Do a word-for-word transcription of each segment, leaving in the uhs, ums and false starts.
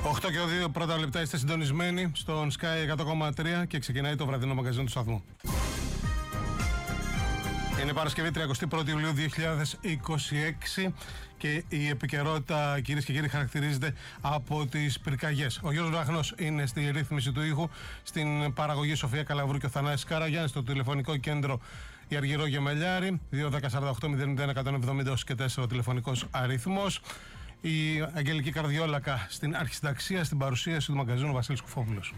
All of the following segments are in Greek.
οκτώ και δύο πρώτα λεπτά είστε συντονισμένοι στον Sky εκατό κόμμα τρία και ξεκινάει το βραδινό μαγκαζίνο του σταθμού. Είναι Παρασκευή τριάντα πρώτη Ιουλίου δύο χιλιάδες είκοσι έξι και η επικαιρότητα, κυρίες και κύριοι, χαρακτηρίζεται από τις πυρκαγιές. Ο Γιώργος Βραχνός είναι στη ρύθμιση του ήχου, στην παραγωγή Σοφία Καλαβρού και ο Θανάσης Καραγιάννης, στο τηλεφωνικό κέντρο η Αργυρό Γεμελιάρη, δύο ένα μηδέν σαράντα οκτώ μηδέν μηδέν εκατόν εβδομήντα και τέσσερα ο τηλεφωνικός αριθμός. Η Αγγελική Καρδιόλακα στην αρχισυνταξία, στην παρουσίαση του μαγκαζίνου Βασίλης Κουφόπουλος.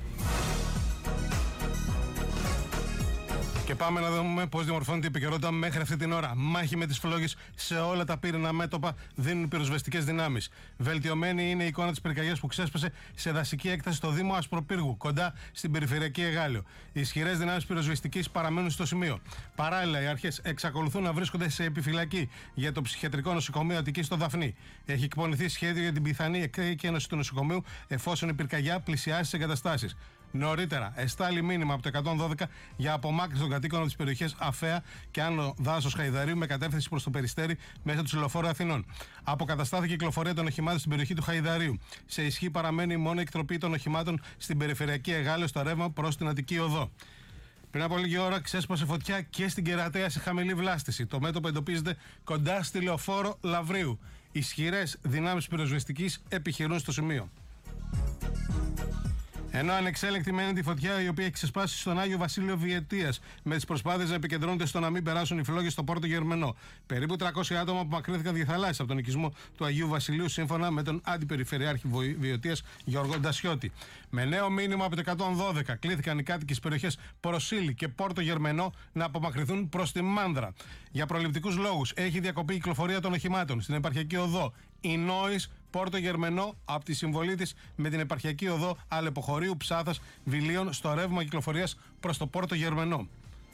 Και πάμε να δούμε πώς διαμορφώνεται η επικαιρότητα μέχρι αυτή την ώρα. Μάχη με τις φλόγες σε όλα τα πύρινα μέτωπα δίνουν πυροσβεστικές δυνάμεις. Βελτιωμένη είναι η εικόνα της πυρκαγιάς που ξέσπασε σε δασική έκταση στο Δήμο Ασπροπύργου, κοντά στην περιφερειακή Εγάλεο. Οι ισχυρές δυνάμεις πυροσβεστικής παραμένουν στο σημείο. Παράλληλα, οι αρχές εξακολουθούν να βρίσκονται σε επιφυλακή για το ψυχιατρικό νοσοκομείο Αττικής στο Δαφνί. Έχει εκπονηθεί σχέδιο για την πιθανή εκκαίνωση του νοσοκομείου εφόσον η πυρκαγιά πλησιάσει τις εγκαταστάσεις. Νωρίτερα, εστάλει μήνυμα από το εκατόν δώδεκα για απομάκρυνση των κατοίκων από τις περιοχές Αφαία και Άνω Δάσος Χαϊδαρίου με κατεύθυνση προς το Περιστέρι μέσα του Λεωφόρου Αθηνών. Αποκαταστάθηκε η κυκλοφορία των οχημάτων στην περιοχή του Χαϊδαρίου. Σε ισχύ παραμένει μόνο η εκτροπή των οχημάτων στην περιφερειακή Εγάλεο στο ρεύμα προς την Αττική Οδό. Πριν από λίγη ώρα ξέσπασε φωτιά και στην Κερατέα σε χαμηλή βλάστηση. Το μέτωπο εντοπίζεται κοντά στη Λεωφόρο Λαβρίου. Ισχυρές δυνάμεις πυροσβεστικής επιχειρούν στο σημείο. Ενώ ανεξέλεγκτη μένει τη φωτιά η οποία έχει ξεσπάσει στον Άγιο Βασίλειο Βιετίας, με τις προσπάθειες να επικεντρώνονται στο να μην περάσουν οι φλόγες στο Πόρτο Γερμενό. Περίπου τριακόσια άτομα απομακρύνθηκαν διαθαλάσσια από τον οικισμό του Αγίου Βασιλείου, σύμφωνα με τον Αντιπεριφερειάρχη Βιωτίας Γιώργο Ντασιώτη. Με νέο μήνυμα από το εκατόν δώδεκα κλήθηκαν οι κάτοικοι στις περιοχές Προσήλη και Πόρτο Γερμενό να απομακρυνθούν προς τη Μάνδρα. Για προληπτικούς λόγους έχει διακοπεί η κυκλοφορία των οχημάτων στην επαρχιακή οδό Ινόης Πόρτο Γερμενό από τη συμβολή της με την επαρχιακή οδό Αλεποχωρίου Ψάθας Βιλίων στο ρεύμα κυκλοφορίας προς το Πόρτο Γερμενό.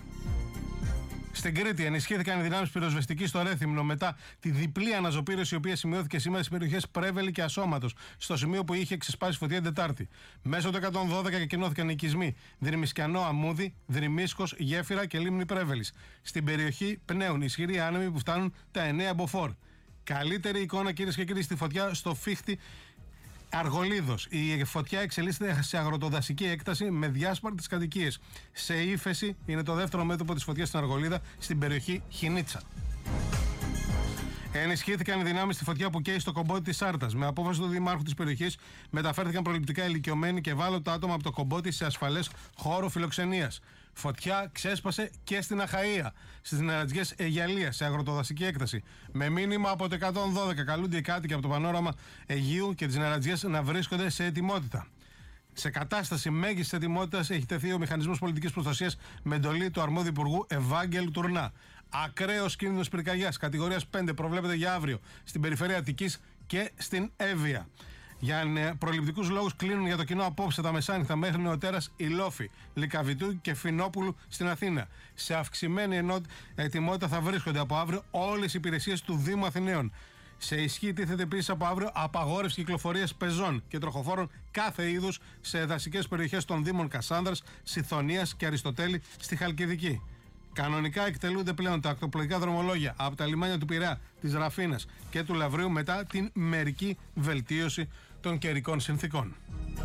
Στην Κρήτη ενισχύθηκαν οι δυνάμεις πυροσβεστικής στο Ρέθυμνο μετά τη διπλή αναζωπήρωση η οποία σημειώθηκε σήμερα στις περιοχές Πρέβελη και Ασώματος, στο σημείο που είχε ξεσπάσει φωτιά την Τετάρτη. Μέσω του εκατόν δώδεκα εκκοινώθηκαν οικισμοί Δρυμισκιανό Αμμούδη, Δρυμίσκος, Γέφυρα και Λίμνη Πρέβελης. Στην περιοχή πνέουν ισχυροί άνεμοι που φτάνουν τα εννέα μποφόρ. Καλύτερη εικόνα, κυρίες και κύριοι, στη φωτιά στο Φίχτη Αργολίδος. Η φωτιά εξελίσσεται σε αγροτοδασική έκταση με διάσπαρτες κατοικίες. Σε ύφεση είναι το δεύτερο μέτωπο της φωτιάς στην Αργολίδα, στην περιοχή Χινίτσα. Ενισχύθηκαν οι δυνάμεις στη φωτιά που καίει στο Κομπότι της Σάρτας. Με απόφαση του Δημάρχου της περιοχής μεταφέρθηκαν προληπτικά ηλικιωμένοι και ευάλωτα άτομα από το Κομπότι σε ασφαλές χώρο φιλοξενίας. Φωτιά ξέσπασε και στην Αχαΐα, στις νερατζιές Αιγιαλίας, σε αγροτοδασική έκταση. Με μήνυμα από το εκατόν δώδεκα καλούνται οι κάτοικοι από το πανόραμα Αιγείου και τις νερατζιές να βρίσκονται σε ετοιμότητα. Σε κατάσταση μέγιστης ετοιμότητας έχει τεθεί ο Μηχανισμός Πολιτικής Προστασίας με εντολή του αρμόδιου Υπουργού Ευάγγελου Τουρνά. Ακραίος κίνδυνος πυρκαγιάς κατηγορίας πέντε προβλέπεται για αύριο στην περιφέρεια Αττικής και στην Εύβοια. Για προληπτικούς λόγους κλείνουν για το κοινό απόψε τα μεσάνυχτα μέχρι νεοτέρας Ηλόφη, Λυκαβητού και Φινόπουλου στην Αθήνα. Σε αυξημένη ετοιμότητα θα βρίσκονται από αύριο όλες οι υπηρεσίες του Δήμου Αθηναίων. Σε ισχύ τίθεται επίσης από αύριο απαγόρευση κυκλοφορίας πεζών και τροχοφόρων κάθε είδους σε δασικές περιοχές των Δήμων Κασάνδρας, Σιθωνίας και Αριστοτέλη στη Χαλκιδική. Κανονικά εκτελούνται πλέον τα ακτοπλοϊκά δρομολόγια από τα λιμάνια του Πειραιά, της Ραφίνας και του Λαβρίου μετά την μερική βελτίωση των καιρικών συνθήκων.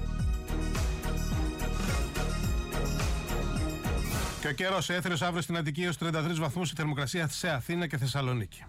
Και ο καιρός έθριος αύριο στην Αττική έως τριάντα τρεις βαθμούς η θερμοκρασία σε Αθήνα και Θεσσαλονίκη.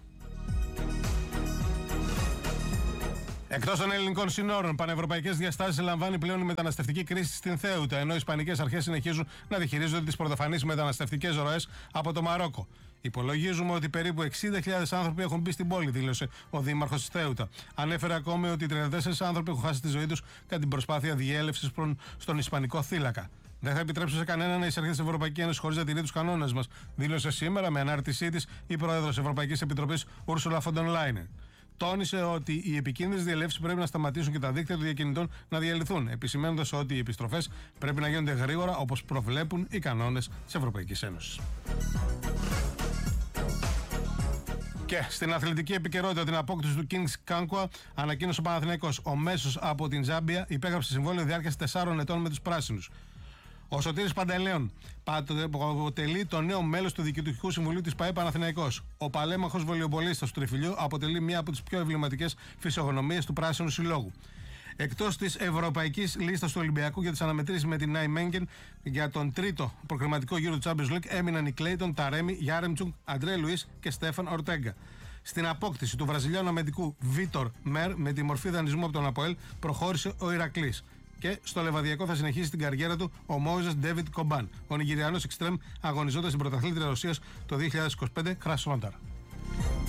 Εκτός των ελληνικών συνόρων, πανευρωπαϊκές διαστάσεις λαμβάνει πλέον η μεταναστευτική κρίση στην Θέουτα, ενώ οι ισπανικές αρχές συνεχίζουν να διαχειρίζονται τις πρωτοφανείς μεταναστευτικές ροές από το Μαρόκο. Υπολογίζουμε ότι περίπου εξήντα χιλιάδες άνθρωποι έχουν μπει στην πόλη, δήλωσε ο δήμαρχος της Θέουτα. Ανέφερε ακόμη ότι τριάντα τέσσερις άνθρωποι έχουν χάσει τη ζωή τους κατά την προσπάθεια διέλευσης στον ισπανικό θύλακα. Δεν θα επιτρέψω σε κανένα να εισέρχεται στην Ευρωπαϊκή Ένωση χωρίς να τηρεί τους κανόνες μας, δήλωσε σήμερα με ανάρτησή της η πρόεδρος Ευρωπαϊκής Επιτροπής Ursula von der Leyen. Τόνισε ότι οι επικίνδυνες διελεύσεις πρέπει να σταματήσουν και τα δίκτυα των διακινητών να διαλυθούν, επισημαίνοντας ότι οι επιστροφές πρέπει να γίνονται γρήγορα όπως προβλέπουν οι κανόνες της Ευρωπαϊκής Ένωσης. Και στην αθλητική επικαιρότητα, την απόκτηση του Kings Kankwa ανακοίνωσε ο Παναθηναϊκός. Ο Μέσος από την Ζάμπια υπέγραψε συμβόλαιο διάρκειας τεσσάρων ετών με τους πράσινους. Ο Σωτήρης Παντελέων αποτελεί το νέο μέλος του Διοικητικού Συμβουλίου της ΠΑΕ Παναθηναϊκός. Ο παλέμαχος βολεομπολίστας του Τριφυλιού αποτελεί μία από τις πιο εμβληματικές φυσιογνωμίες του Πράσινου Συλλόγου. Εκτός της ευρωπαϊκής λίστας του Ολυμπιακού για τις αναμετρήσεις με την Νάιμενγκεν για τον τρίτο προκριματικό γύρο του Champions League έμειναν οι Κλέιτον, Ταρέμι, Γιάρεμτσουγκ, Αντρέ Λουίς και Στέφαν Ορτέγκα. Στην απόκτηση του Βραζιλιάνου αμυντικού Βίτορ Μέρ με τη μορφή δανεισμού από τον ΑΠΟΕΛ προχώρησε ο Ηρακλής. Και στο Λεβαδιακό θα συνεχίσει την καριέρα του ο Μόιζες Ντέβιτ Κομπάν. Ο Νιγηριανός εξτρέμ αγωνιζόταν στην πρωταθλήτρια Ρωσίας το δύο χιλιάδες είκοσι πέντε Κρασνόνταρ.